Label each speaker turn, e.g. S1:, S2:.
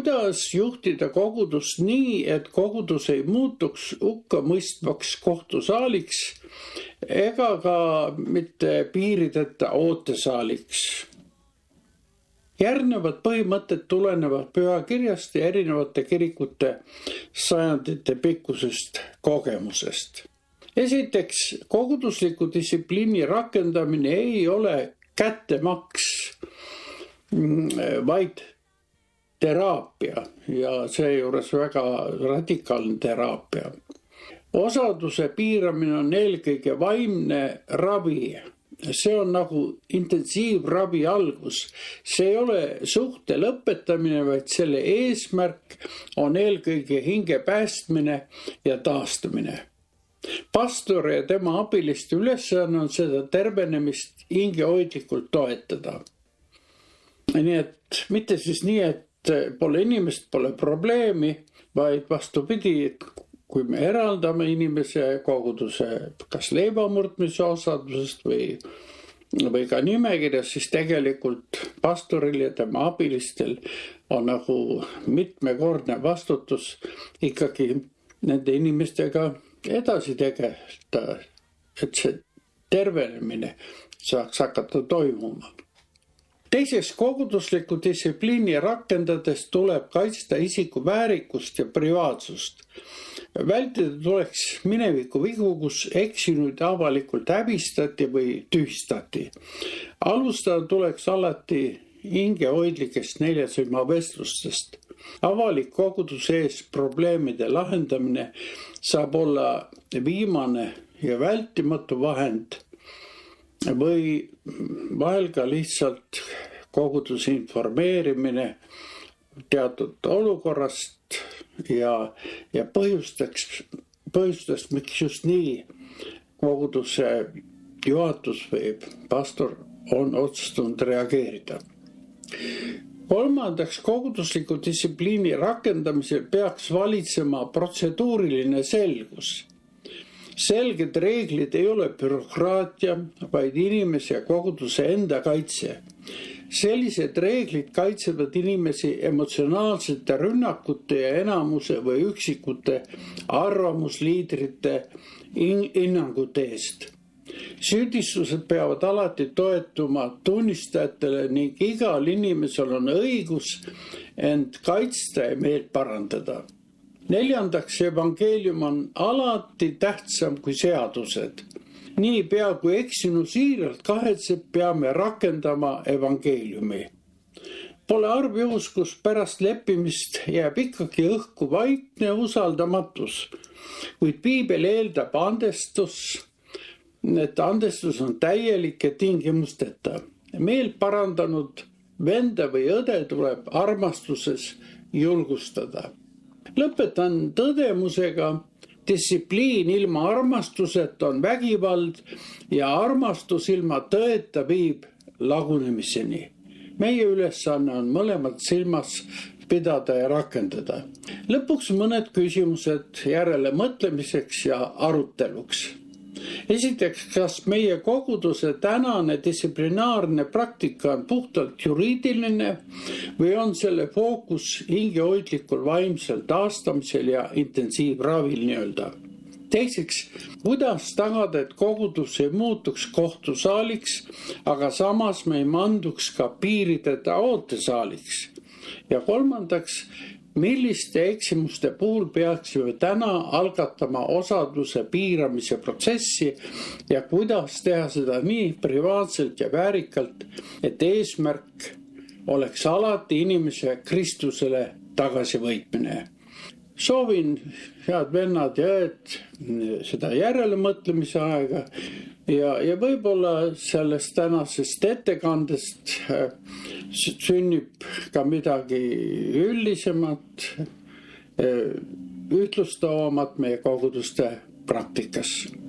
S1: kuidas juhtida kogudust nii, et kogudus ei muutuks hukkamõistvaks kohtusaaliks ega ka mitte piirideta ootesaaliks. Järgnevad põhimõtted tulenevad pühakirjast ja erinevate kirikute sajandite pikkusest kogemusest. Esiteks, kogudusliku distsipliini rakendamine ei ole kättemaks, vaid teraapia ja seejuures väga radikaalne teraapia. Osaduse piiramine on eelkõige vaimne ravi. See on nagu intensiivravi algus. See ei ole suhte lõpetamine, vaid selle eesmärk on eelkõige hinge päästmine ja taastumine. Pastori ja tema abiliste ülesanne on seda tervenemist hingehoidlikult toetada. Nii et mitte siis nii, et pole inimest, pole probleemi, vaid vastupidi, et kui me eraldame inimese koguduse kas leibamurdmise osadusest või ka nimekirjas, siis tegelikult pastoril ja tema abilistel on nagu mitmekordne vastutus ikkagi nende inimestega edasi tegeleda, et see tervenemine saaks hakata toimuma. Teiseks, kogudusliku distsipliini rakendades tuleb kaitsta isiku väärikust ja privaatsust. Vältida tuleks mineviku vigu, kus eksinuid avalikult häbistati või tühistati. Alustada tuleks alati hingehoidlikest neljasilmavestlustest. Avalik koguduse ees probleemide lahendamine saab olla viimane ja vältimatu vahend või vahel ka lihtsalt koguduse informeerimine teatud olukorrast ja põhjustest, miks just nii koguduse juhatus või pastor on otsustanud reageerida. Kolmandaks, kogudusliku distsipliini rakendamisel peaks valitsema protseduuriline selgus. Selged reeglid ei ole bürokraatia, vaid inimese ja koguduse enda kaitse. Sellised reeglid kaitsevad inimesi emotsionaalsete rünnakute ja enamuse või üksikute arvamusliidrite hinnangute eest. Süüdistused peavad alati toetuma tunnistajatele ning igal inimesel on õigus end kaitsta ja meelt parandada. Neljandaks, evangeelium on alati tähtsam kui seadused. Niipea kui eksinu siiralt kahetseb, peame rakendama evangeeliumi. Pole arv juhus, kus pärast leppimist jääb ikkagi õhku vaikne usaldamatus, kuid piibel eeldab et andestus on täielik ja tingimusteta. Meelt parandanud venda või õde tuleb armastuses julgustada. Lõpetan tõdemusega, distsipliin ilma armastuseta on vägivald ja armastus ilma tõeta viib lagunemiseni. Meie ülesanne on mõlemad silmas pidada ja rakendada. Lõpuks mõned küsimused järele mõtlemiseks ja aruteluks. Esiteks, kas meie koguduse tänane distsiplinaarne praktika on puhtalt juriidiline või on selle fookus hingehoidlikul vaimsel taastamisel ja intensiivravil nii-öelda? Teiseks, kuidas tagada, et kogudus ei muutuks kohtusaaliks, aga samas me ei manduks ka piirideta ootesaaliks? Ja kolmandaks, milliste eksimuste puhul peaksime täna algatama osaduse piiramise protsessi ja kuidas teha seda nii privaatselt ja väärikalt, et eesmärk oleks alati inimese Kristusele tagasivõitmine. Soovin, head vennad ja õed, seda järelemõtlemise aega ja võib-olla sellest tänasest ettekandest sünnib ka midagi üldisemat, ühtlustavamat meie koguduste praktikas.